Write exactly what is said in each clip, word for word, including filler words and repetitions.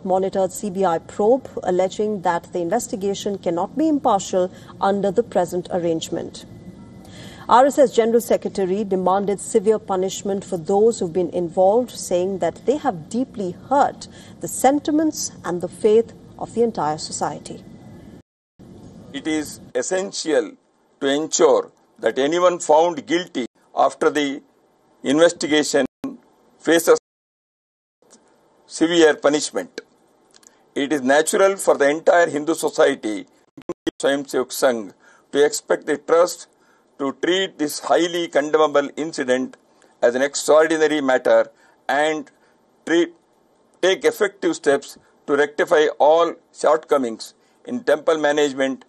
monitored C B I probe, alleging that the investigation cannot be impartial under the present arrangement. R S S General Secretary demanded severe punishment for those who've been involved, saying that they have deeply hurt the sentiments and the faith of the entire society. It is essential to ensure that anyone found guilty after the investigation faces severe punishment. It is natural for the entire Hindu society, Swayamsevak Sangh, to expect the trust to treat this highly condemnable incident as an extraordinary matter and treat, take effective steps to rectify all shortcomings in temple management.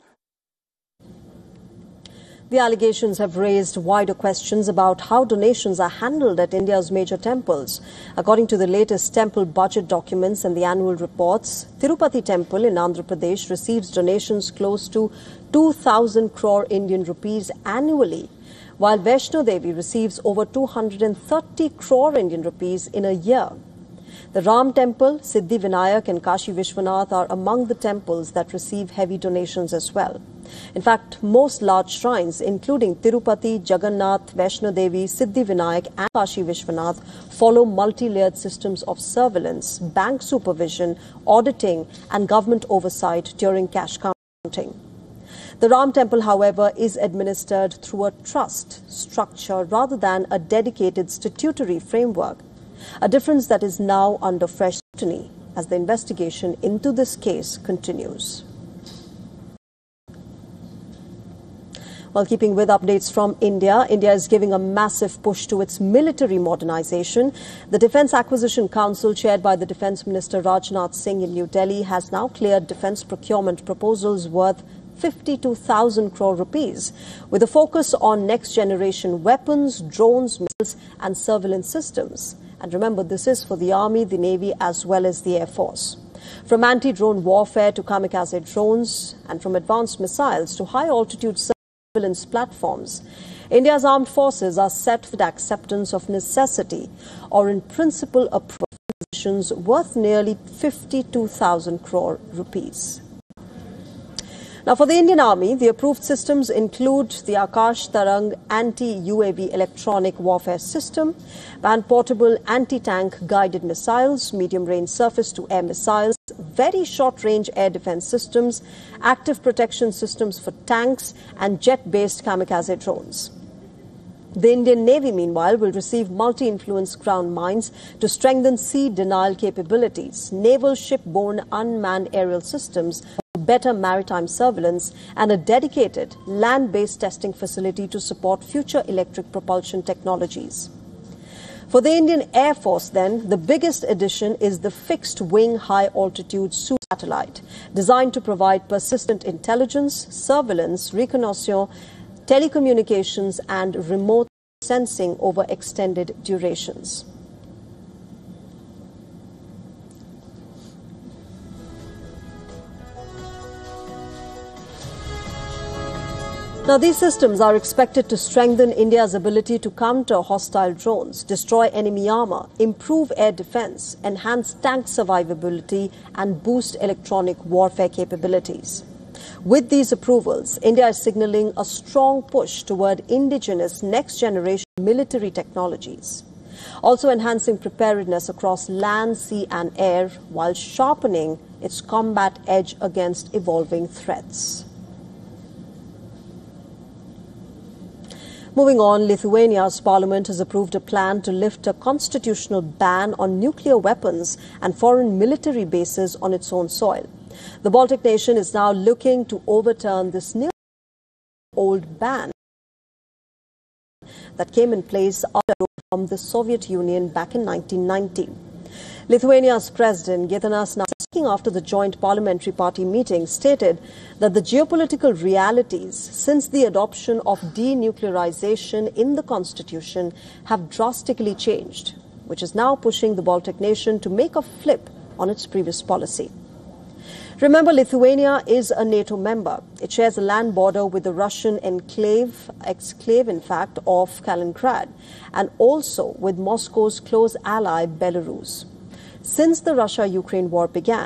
The allegations have raised wider questions about how donations are handled at India's major temples. According to the latest temple budget documents and the annual reports, Tirupati Temple in Andhra Pradesh receives donations close to two thousand crore Indian rupees annually, while Vaishno Devi receives over two hundred thirty crore Indian rupees in a year. The Ram Temple, Siddhi Vinayak and Kashi Vishwanath are among the temples that receive heavy donations as well. In fact, most large shrines, including Tirupati, Jagannath, Vaishno Devi, Siddhi Vinayak and Kashi Vishwanath, follow multi-layered systems of surveillance, bank supervision, auditing and government oversight during cash counting. The Ram Temple, however, is administered through a trust structure rather than a dedicated statutory framework, a difference that is now under fresh scrutiny as the investigation into this case continues. While keeping with updates from India, India is giving a massive push to its military modernization. The Defence Acquisition Council, chaired by the Defence Minister Rajnath Singh in New Delhi, has now cleared defence procurement proposals worth fifty-two thousand crore rupees, with a focus on next-generation weapons, drones, missiles and surveillance systems. And remember, this is for the Army, the Navy as well as the Air Force. From anti-drone warfare to kamikaze drones and from advanced missiles to high-altitude surveillance platforms, India's armed forces are set for the acceptance of necessity or in principle appropriations worth nearly fifty-two thousand crore rupees. Now, for the Indian Army, the approved systems include the Akash Tarang anti-U A V electronic warfare system, band-portable anti-tank guided missiles, medium-range surface-to-air missiles, very short-range air defense systems, active protection systems for tanks, and jet-based kamikaze drones. The Indian Navy, meanwhile, will receive multi-influence ground mines to strengthen sea denial capabilities, naval ship-borne unmanned aerial systems, better maritime surveillance, and a dedicated land-based testing facility to support future electric propulsion technologies. For the Indian Air Force, then, the biggest addition is the fixed-wing high-altitude satellite, designed to provide persistent intelligence, surveillance, reconnaissance, telecommunications, and remote sensing over extended durations. Now, these systems are expected to strengthen India's ability to counter hostile drones, destroy enemy armor, improve air defense, enhance tank survivability, and boost electronic warfare capabilities. With these approvals, India is signaling a strong push toward indigenous next-generation military technologies, also enhancing preparedness across land, sea, and air, while sharpening its combat edge against evolving threats. Moving on, Lithuania's parliament has approved a plan to lift a constitutional ban on nuclear weapons and foreign military bases on its own soil. The Baltic nation is now looking to overturn this new old ban that came in place from the Soviet Union back in nineteen ninety. Lithuania's president, Gitanas Nausėda, after the joint parliamentary party meeting, stated that the geopolitical realities since the adoption of denuclearization in the constitution have drastically changed, which is now pushing the Baltic nation to make a flip on its previous policy. Remember, Lithuania is a NATO member. It shares a land border with the Russian enclave, exclave in fact, of Kaliningrad, and also with Moscow's close ally, Belarus. Since the Russia-Ukraine war began,